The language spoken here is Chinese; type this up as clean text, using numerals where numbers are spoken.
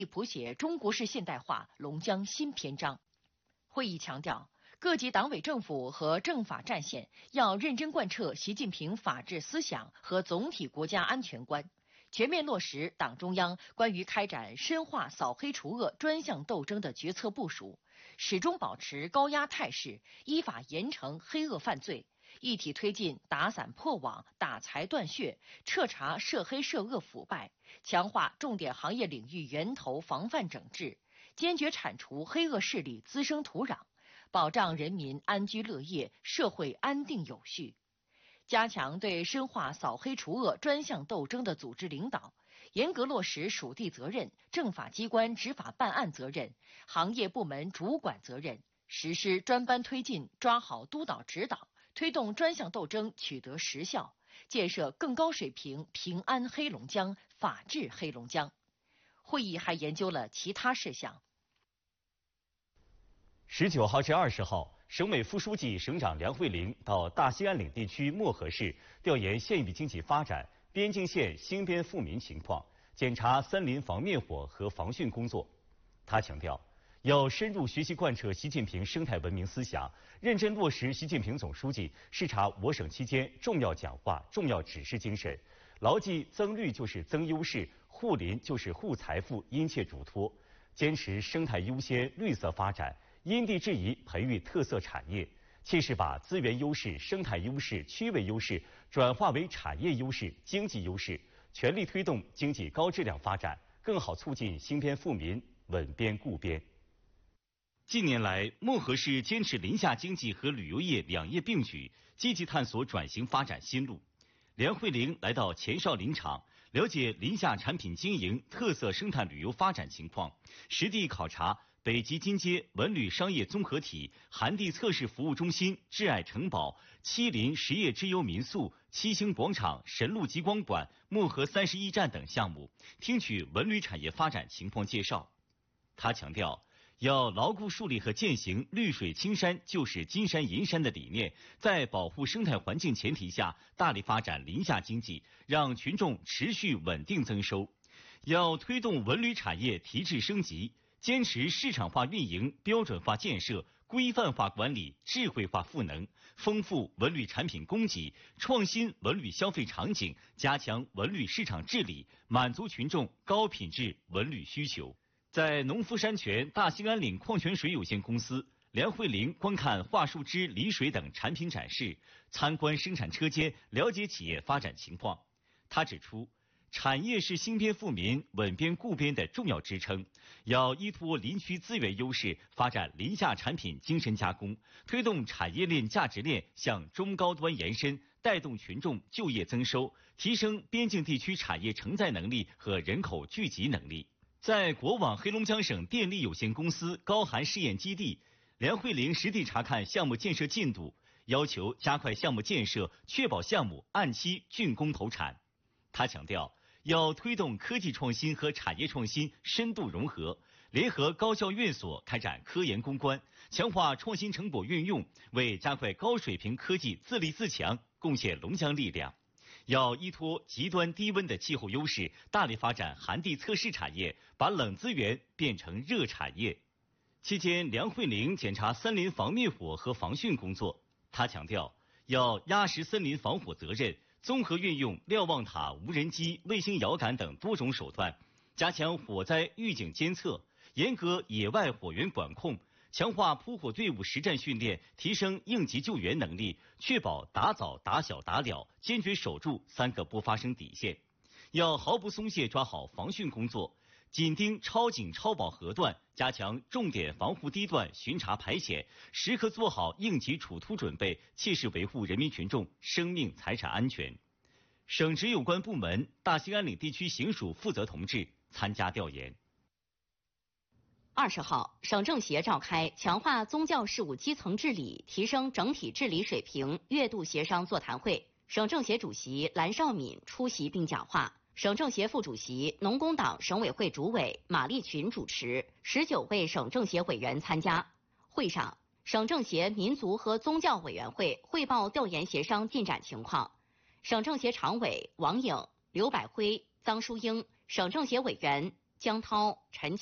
谱写中国式现代化龙江新篇章。会议强调，各级党委政府和政法战线要认真贯彻习近平法治思想和总体国家安全观，全面落实党中央关于开展深化扫黑除恶专项斗争的决策部署，始终保持高压态势，依法严惩黑恶犯罪，一体推进打散破网、打财断血，彻查涉黑涉恶腐败，强化重点行业领域源头防范整治，坚决铲除黑恶势力滋生土壤，保障人民安居乐业、社会安定有序。加强对深化扫黑除恶专项斗争的组织领导，严格落实属地责任、政法机关执法办案责任、行业部门主管责任，实施专班推进，抓好督导指导，推动专项斗争取得实效，建设更高水平平安黑龙江、法治黑龙江。会议还研究了其他事项。 19号至20号，省委副书记、省长梁慧玲到大兴安岭地区漠河市调研县域经济发展、边境县兴边富民情况，检查森林防灭火和防汛工作。他强调，要深入学习贯彻习近平生态文明思想，认真落实习近平总书记视察我省期间重要讲话、重要指示精神，牢记增绿就是增优势，护林就是护财富殷切嘱托，坚持生态优先、绿色发展，因地制宜培育特色产业，切实把资源优势、生态优势、区位优势转化为产业优势、经济优势，全力推动经济高质量发展，更好促进兴边富民、稳边固边。近年来，漠河市坚持林下经济和旅游业两业并举，积极探索转型发展新路。梁慧玲来到前哨林场，了解林下产品经营、特色生态旅游发展情况，实地考察北极金街文旅商业综合体、寒地测试服务中心、挚爱城堡、七林实业之优民宿、七星广场、神路极光馆、漠河31站等项目，听取文旅产业发展情况介绍。他强调，要牢固树立和践行绿水青山就是金山银山的理念，在保护生态环境前提下，大力发展林下经济，让群众持续稳定增收。要推动文旅产业提质升级，坚持市场化运营、标准化建设、规范化管理、智慧化赋能，丰富文旅产品供给，创新文旅消费场景，加强文旅市场治理，满足群众高品质文旅需求。在农夫山泉大兴安岭矿泉水有限公司，梁慧玲观看桦树枝、梨水等产品展示，参观生产车间，了解企业发展情况。她指出，产业是兴边富民、稳边固边的重要支撑，要依托林区资源优势，发展林下产品精深加工，推动产业链价值链向中高端延伸，带动群众就业增收，提升边境地区产业承载能力和人口聚集能力。在国网黑龙江省电力有限公司高寒试验基地，梁慧玲实地查看项目建设进度，要求加快项目建设，确保项目按期竣工投产。他强调，要推动科技创新和产业创新深度融合，联合高校院所开展科研攻关，强化创新成果运用，为加快高水平科技自立自强贡献龙江力量。要依托极端低温的气候优势，大力发展寒地测试产业，把冷资源变成热产业。期间，梁慧玲检查森林防灭火和防汛工作。她强调，要压实森林防火责任，综合运用瞭望塔、无人机、卫星遥感等多种手段，加强火灾预警监测，严格野外火源管控，强化扑火队伍实战训练，提升应急救援能力，确保打早、打小、打了，坚决守住3个不发生底线。要毫不松懈抓好防汛工作，紧盯超警超保河段，加强重点防护地段巡查排检，时刻做好应急处突准备，切实维护人民群众生命财产安全。省直有关部门、大兴安岭地区行署负责同志参加调研。 20号，省政协召开强化宗教事务基层治理、提升整体治理水平月度协商座谈会，省政协主席蓝绍敏出席并讲话，省政协副主席、农工党省委会主委马立群主持，19位省政协委员参加。会上，省政协民族和宗教委员会汇报调研协商进展情况，省政协常委王颖、刘百辉、臧淑英，省政协委员江涛、陈